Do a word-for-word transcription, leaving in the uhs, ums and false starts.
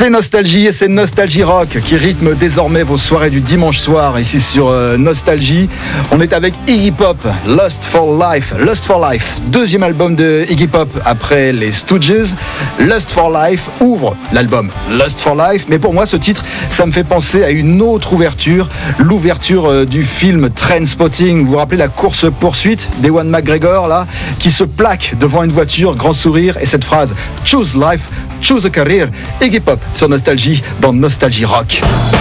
C'est Nostalgie et c'est Nostalgie Rock qui rythme désormais vos soirées du dimanche soir ici sur euh, Nostalgie. On est avec Iggy Pop, Lust for Life. Lust for Life, deuxième album de Iggy Pop après les Stooges. Lust for Life ouvre l'album Lust for Life, mais pour moi ce titre, ça me fait penser à une autre ouverture, l'ouverture euh, du film Trainspotting. Vous vous rappelez la course-poursuite d'Ewan McGregor là, qui se plaque devant une voiture, grand sourire, et cette phrase Choose Life, Choose a Career. Iggy Pop sur Nostalgie dans Nostalgie Rock.